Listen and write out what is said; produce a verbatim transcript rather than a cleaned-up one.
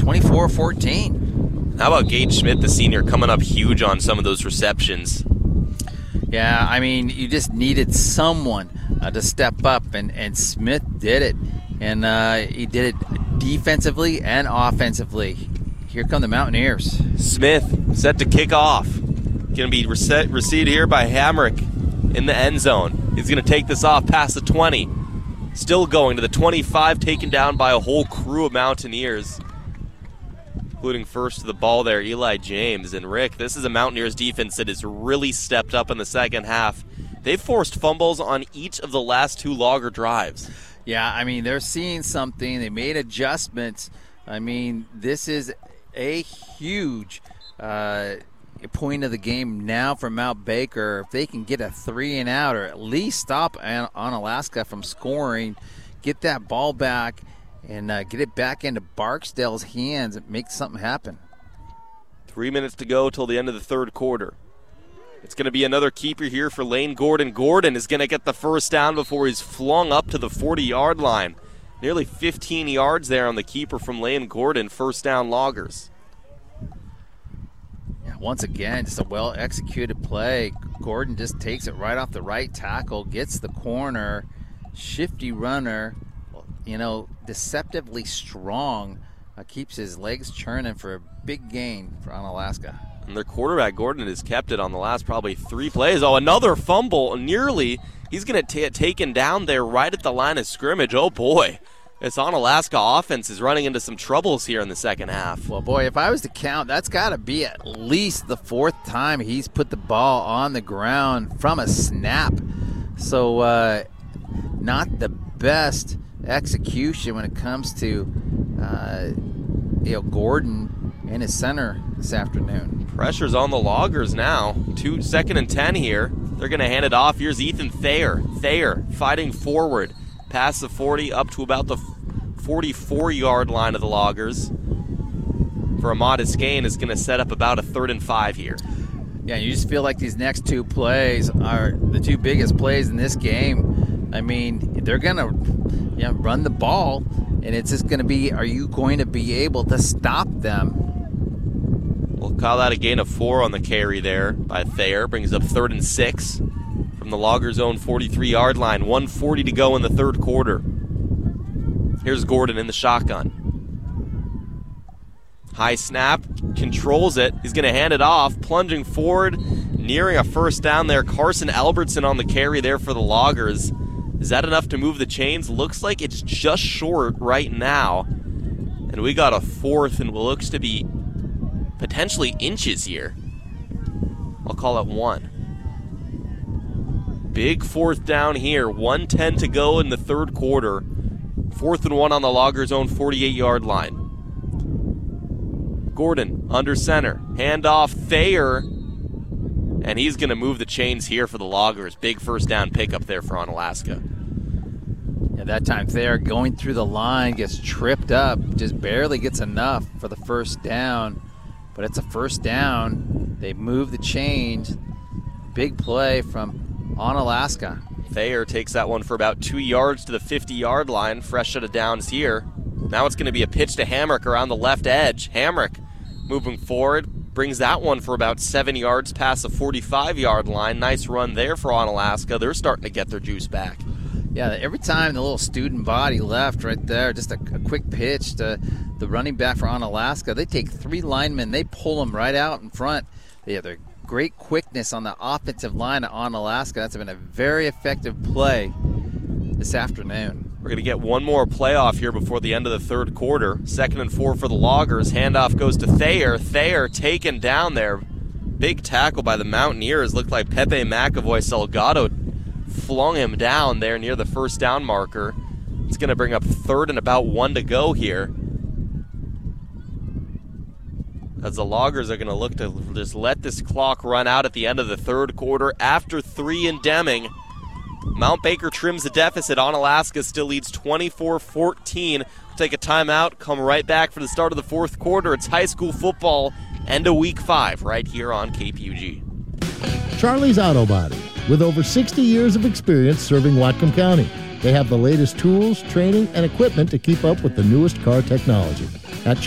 twenty-four fourteen. How about Gage Schmidt, the senior, coming up huge on some of those receptions? Yeah, I mean, you just needed someone uh, to step up, and, and Smith did it. And uh, he did it defensively and offensively. Here come the Mountaineers. Smith set to kick off. Going to be rece- received here by Hamrick in the end zone. He's going to take this off past the twenty. Still going to the twenty-five, taken down by a whole crew of Mountaineers, including first to the ball there, Eli James. And Rick, this is a Mountaineers defense that has really stepped up in the second half. They've forced fumbles on each of the last two Logger drives. Yeah, I mean, they're seeing something. They made adjustments. I mean, this is a huge uh, point of the game now for Mount Baker. If they can get a three and out, or at least stop Onalaska from scoring, get that ball back, and uh, get it back into Barksdale's hands and make something happen. Three minutes to go till the end of the third quarter. It's going to be another keeper here for Lane Gordon. Gordon is going to get the first down before he's flung up to the forty-yard line. Nearly fifteen yards there on the keeper from Lane Gordon. First down, Loggers. Yeah, once again, just a well-executed play. Gordon just takes it right off the right tackle, gets the corner, shifty runner, you know, deceptively strong, uh, keeps his legs churning for a big gain for Onalaska. And their quarterback, Gordon, has kept it on the last probably three plays. Oh, another fumble, nearly. He's going to get taken down there right at the line of scrimmage. Oh, boy. This Onalaska offense is running into some troubles here in the second half. Well, boy, if I was to count, that's got to be at least the fourth time he's put the ball on the ground from a snap. So, uh, not the best execution when it comes to, uh, you know, Gordon and his center this afternoon. Pressure's on the Loggers now. Two, second and ten here. They're going to hand it off. Here's Ethan Thayer. Thayer fighting forward. Past the forty, up to about the forty-four-yard line of the Loggers. For a modest gain, is going to set up about a third and five here. Yeah, you just feel like these next two plays are the two biggest plays in this game. I mean, they're going to you know, run the ball, and it's just going to be, are you going to be able to stop them? We'll call that a gain of four on the carry there by Thayer. Brings up third and six from the Loggers' own forty-three-yard line. one forty to go in the third quarter. Here's Gordon in the shotgun. High snap, controls it. He's going to hand it off, plunging forward, nearing a first down there. Carson Albertson on the carry there for the Loggers. Is that enough to move the chains? Looks like it's just short right now. And we got a fourth and what looks to be potentially inches here. I'll call it one. Big fourth down here. one ten to go in the third quarter. Fourth and one on the Loggers' own forty-eight-yard line. Gordon under center. Handoff Thayer. And he's going to move the chains here for the Loggers. Big first down pickup there for Onalaska. Yeah, that time Thayer going through the line, gets tripped up, just barely gets enough for the first down. But it's a first down. They move the chains. Big play from Onalaska. Thayer takes that one for about two yards to the fifty-yard line. Fresh set of downs here. Now it's going to be a pitch to Hamrick around the left edge. Hamrick moving forward. Brings that one for about seven yards past the forty-five-yard line. Nice run there for Onalaska. They're starting to get their juice back. Yeah, every time the little student body left right there, just a, a quick pitch to the running back for Onalaska, they take three linemen, they pull them right out in front. They have their great quickness on the offensive line of Onalaska. That's been a very effective play this afternoon. We're going to get one more playoff here before the end of the third quarter. Second and four for the Loggers. Handoff goes to Thayer. Thayer taken down there. Big tackle by the Mountaineers. Looked like Pepe McAvoy Salgado flung him down there near the first down marker. It's going to bring up third and about one to go here. As the Loggers are going to look to just let this clock run out at the end of the third quarter. After three in Deming, Mount Baker trims the deficit. Onalaska still leads twenty-four fourteen. We'll take a timeout, come right back for the start of the fourth quarter. It's high school football, end of week five, right here on K P U G. Charlie's Auto Body, with over sixty years of experience serving Whatcom County. They have the latest tools, training, and equipment to keep up with the newest car technology. At